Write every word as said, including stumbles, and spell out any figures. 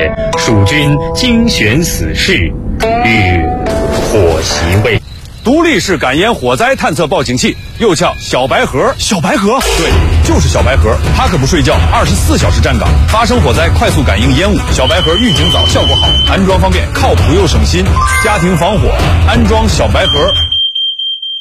节，蜀军精选死士，遇火袭位。 独立式感烟火灾探测报警器，又叫小白盒。 小白盒， 对，就是小白盒，它可不睡觉，二十四小时站岗，发生火灾快速感应烟雾。小白盒预警早，效果好，安装方便，靠谱又省心。家庭防火，安装小白盒。